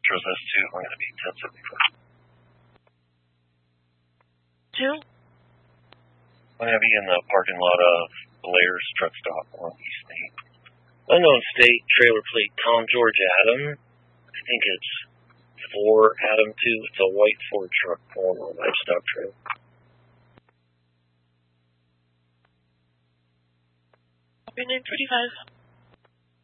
Astros S2. I'm going to be 1075. 2? I'm going to be in the parking lot of Blair's Truck Stop on East State. Unknown state, trailer plate Tom George Adam. I think it's 4 Adam 2. It's a white Ford truck pulling on livestock trail. Copy 945.